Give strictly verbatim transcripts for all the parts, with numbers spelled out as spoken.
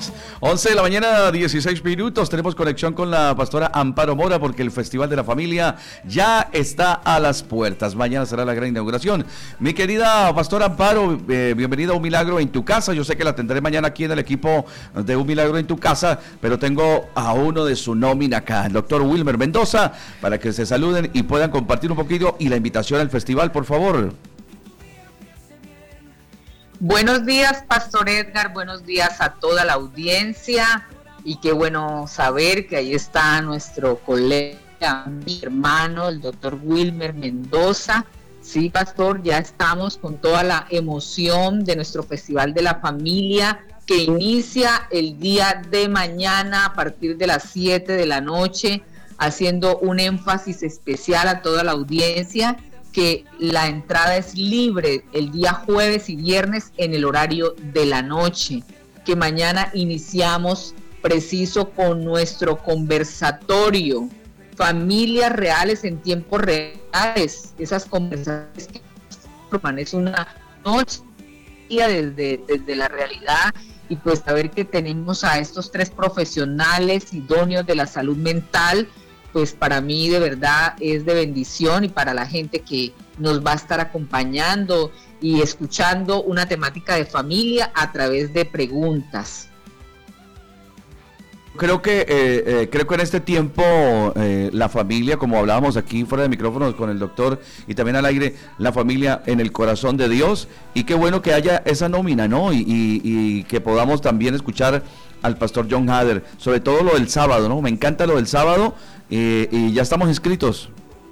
once de la mañana, dieciséis minutos. Tenemos conexión con la pastora Amparo Mora porque el Festival de la Familia ya está a las puertas. Mañana será la gran inauguración. Mi querida pastora Amparo, eh, bienvenida a Un Milagro en tu Casa. Yo sé que la tendré mañana aquí en el equipo de Un Milagro en tu Casa, pero tengo a uno de su nómina acá, el doctor Wilmer Mendoza, para que se saluden y puedan compartir un poquito y la invitación al festival, por favor. Buenos días, Pastor Edgar, buenos días a toda la audiencia y qué bueno saber que ahí está nuestro colega, mi hermano, el doctor Wilmer Mendoza. Sí, Pastor, ya estamos con toda la emoción de nuestro Festival de la Familia que inicia el día de mañana a partir de las siete de la noche, haciendo un énfasis especial a toda la audiencia que la entrada es libre el día jueves y viernes en el horario de la noche, que mañana iniciamos preciso con nuestro conversatorio, familias reales en tiempos reales, esas conversaciones que permanecen una noche desde, desde la realidad, y pues saber que tenemos a estos tres profesionales idóneos de la salud mental, pues para mí de verdad es de bendición, y para la gente que nos va a estar acompañando y escuchando una temática de familia a través de preguntas. Creo que eh, eh, creo que en este tiempo eh, la familia, como hablábamos aquí fuera de micrófonos con el doctor y también al aire, la familia en el corazón de Dios, y qué bueno que haya esa nómina, ¿no? Y, y, y que podamos también escuchar al pastor John Hader, sobre todo lo del sábado, ¿no? Me encanta lo del sábado. Eh, y ya estamos inscritos.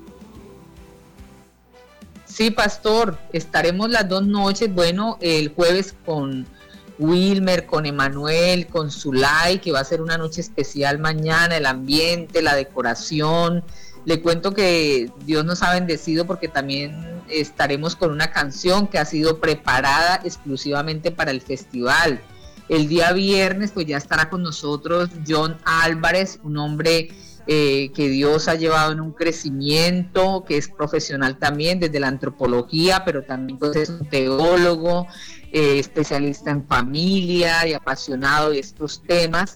Sí, Pastor, estaremos las dos noches, bueno, el jueves con Wilmer, con Emanuel, con Zulay, que va a ser una noche especial mañana, el ambiente, la decoración. Le cuento que Dios nos ha bendecido porque también estaremos con una canción que ha sido preparada exclusivamente para el festival. El día viernes, pues ya estará con nosotros John Álvarez, un hombre Eh, que Dios ha llevado en un crecimiento, que es profesional también desde la antropología, pero también pues es un teólogo, eh, especialista en familia y apasionado de estos temas.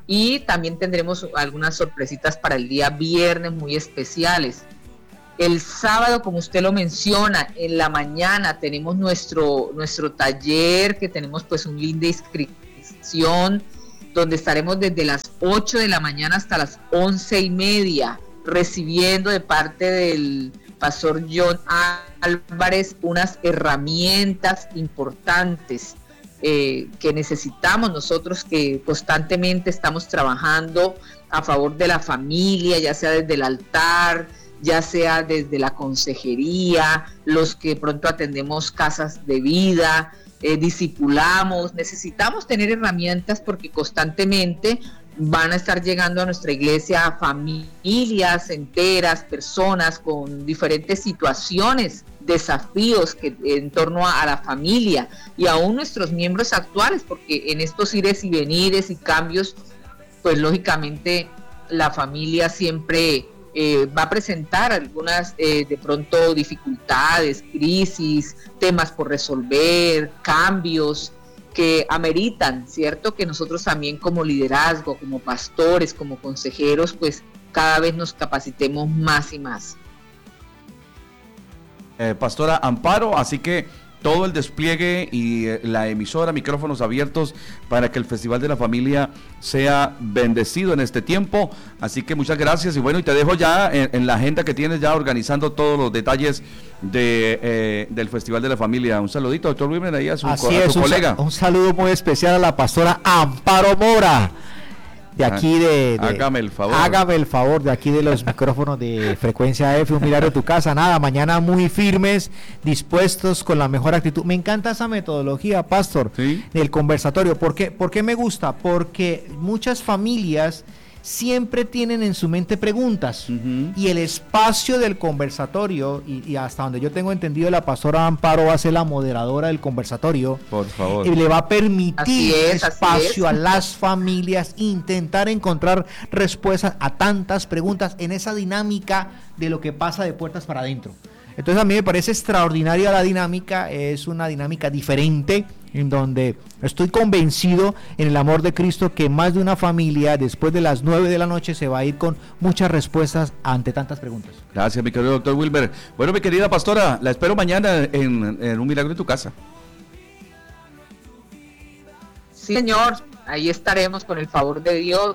Y también tendremos algunas sorpresitas para el día viernes muy especiales. El sábado, como usted lo menciona, en la mañana tenemos nuestro, nuestro taller, que tenemos pues un link de inscripción, donde estaremos desde las ocho de la mañana hasta las once y media, recibiendo de parte del pastor John Álvarez unas herramientas importantes eh, que necesitamos nosotros, que constantemente estamos trabajando a favor de la familia, ya sea desde el altar, ya sea desde la consejería, los que pronto atendemos casas de vida, Eh, discipulamos. Necesitamos tener herramientas porque constantemente van a estar llegando a nuestra iglesia familias enteras, personas con diferentes situaciones, desafíos que en torno a, a la familia, y aún nuestros miembros actuales, porque en estos ires y venires y cambios, pues lógicamente la familia siempre Eh, va a presentar algunas eh, de pronto dificultades, crisis, temas por resolver, cambios que ameritan, ¿cierto? Que nosotros también como liderazgo, como pastores, como consejeros, pues cada vez nos capacitemos más y más. Eh, Pastora Amparo, así que todo el despliegue y eh, la emisora, micrófonos abiertos para que el Festival de la Familia sea bendecido en este tiempo. Así que muchas gracias, y bueno, y te dejo ya en, en la agenda que tienes, ya organizando todos los detalles de eh, del Festival de la Familia. Un saludito, doctor Wilmer, ahí a su, Así a es, su un colega. Sa- un saludo muy especial a la pastora Amparo Mora, de aquí de, de hágame el favor. Hágame el favor, de aquí de los micrófonos de Frecuencia F, Un Milagro en tu Casa. Nada, mañana muy firmes, dispuestos, con la mejor actitud. Me encanta esa metodología, Pastor, ¿sí?, del conversatorio. ¿Por qué? ¿Por qué me gusta? Porque muchas familias siempre tienen en su mente preguntas, uh-huh. y el espacio del conversatorio, y, y hasta donde yo tengo entendido, la pastora Amparo va a ser la moderadora del conversatorio, por favor, y le va a permitir es, espacio a las familias intentar encontrar respuestas a tantas preguntas en esa dinámica de lo que pasa de puertas para adentro. Entonces a mí me parece extraordinaria la dinámica, es una dinámica diferente, en donde estoy convencido en el amor de Cristo que más de una familia después de las nueve de la noche se va a ir con muchas respuestas ante tantas preguntas. Gracias, mi querido doctor Wilmer. Bueno, mi querida pastora, la espero mañana en, en Un Milagro en tu Casa. Sí, señor, ahí estaremos con el favor de Dios.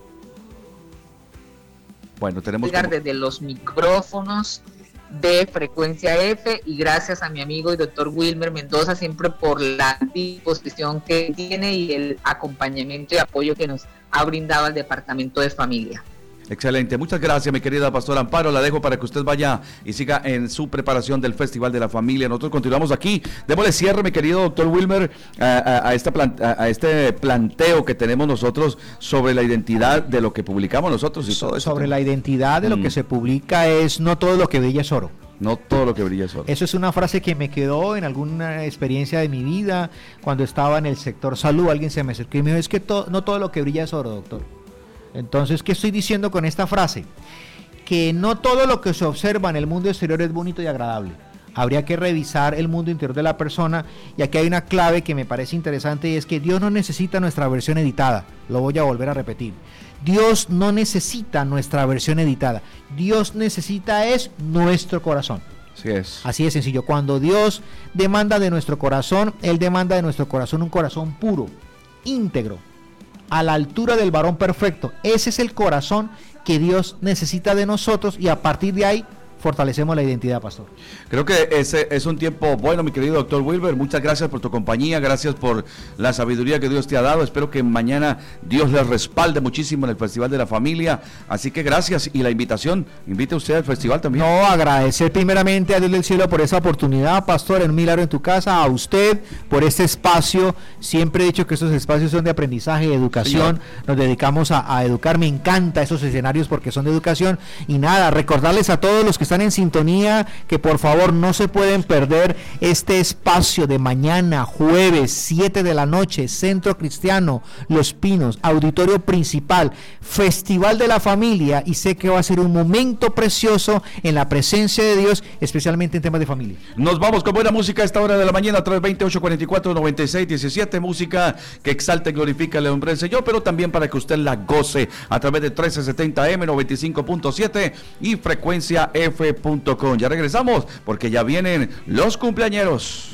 Bueno, tenemos como... desde los micrófonos de Frecuencia F, y gracias a mi amigo y doctor Wilmer Mendoza siempre por la disposición que tiene y el acompañamiento y apoyo que nos ha brindado al Departamento de Familia. Excelente, muchas gracias, mi querida pastora Amparo. La dejo para que usted vaya y siga en su preparación del Festival de la Familia. Nosotros continuamos aquí. Démosle cierre, mi querido doctor Wilmer, a, a, a, esta plan, a, a este planteo que tenemos nosotros sobre la identidad de lo que publicamos nosotros y todo eso. Sobre la identidad de lo mm. que se publica es: no todo lo que brilla es oro. No todo lo que brilla es oro. Eso es una frase que me quedó en alguna experiencia de mi vida. Cuando estaba en el sector salud, alguien se me acercó y me dijo: es que to- no todo lo que brilla es oro, doctor. Entonces, ¿qué estoy diciendo con esta frase? Que no todo lo que se observa en el mundo exterior es bonito y agradable. Habría que revisar el mundo interior de la persona, y aquí hay una clave que me parece interesante, y es que Dios no necesita nuestra versión editada. Lo voy a volver a repetir. Dios no necesita nuestra versión editada. Dios necesita es nuestro corazón. Así es. Así de sencillo. Cuando Dios demanda de nuestro corazón, Él demanda de nuestro corazón un corazón puro, íntegro, a la altura del varón perfecto. Ese es el corazón que Dios necesita de nosotros, y a partir de ahí fortalecemos la identidad, pastor. Creo que ese es un tiempo bueno, mi querido doctor Wilber. Muchas gracias por tu compañía, gracias por la sabiduría que Dios te ha dado. Espero que mañana Dios les respalde muchísimo en el Festival de la Familia. Así que gracias, y la invitación, invite usted al festival también. No, agradecer primeramente a Dios del cielo por esa oportunidad, pastor, en Un Milagro en tu Casa, a usted por este espacio. Siempre he dicho que estos espacios son de aprendizaje y educación. Señor. Nos dedicamos a, a educar. Me encanta esos escenarios porque son de educación. Y nada, recordarles a todos los que están en sintonía que por favor no se pueden perder este espacio de mañana, jueves, siete de la noche, Centro Cristiano Los Pinos, auditorio principal, Festival de la Familia, y sé que va a ser un momento precioso en la presencia de Dios, especialmente en temas de familia. Nos vamos con buena música a esta hora de la mañana, tres veinte, ocho cuarenta y cuatro, noventa y seis diecisiete, música que exalta y glorifica el nombre del Señor, pero también para que usted la goce a través de trece setenta M, noventa y cinco punto siete y frecuencia F punto com. Ya regresamos porque ya vienen los cumpleañeros.